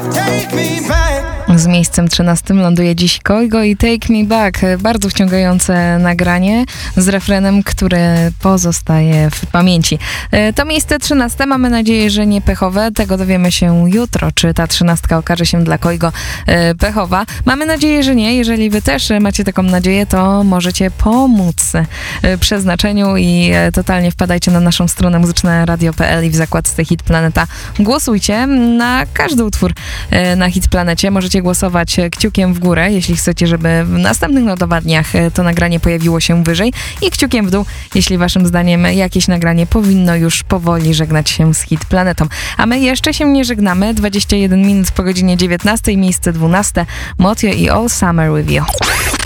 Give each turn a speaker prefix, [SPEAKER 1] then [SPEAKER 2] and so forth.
[SPEAKER 1] Z miejscem 13 ląduje dziś Koigo i Take Me Back. Bardzo wciągające nagranie z refrenem, który pozostaje w pamięci. To miejsce 13, mamy nadzieję, że nie pechowe. Tego dowiemy się jutro, czy ta 13 okaże się dla Koigo pechowa. Mamy nadzieję, że nie. Jeżeli wy też macie taką nadzieję, to możecie pomóc przeznaczeniu i totalnie wpadajcie na naszą stronę muzyczneradio.pl i w zakładce Hit Planeta głosujcie na każdy utwór na Hit Planecie. Możecie głosować kciukiem w górę, jeśli chcecie, żeby w następnych notowaniach to nagranie pojawiło się wyżej, i kciukiem w dół, jeśli waszym zdaniem jakieś nagranie powinno już powoli żegnać się z Hit Planetą. A my jeszcze się nie żegnamy. 21 minut po godzinie 19, miejsce 12. Motio i All Summer With You.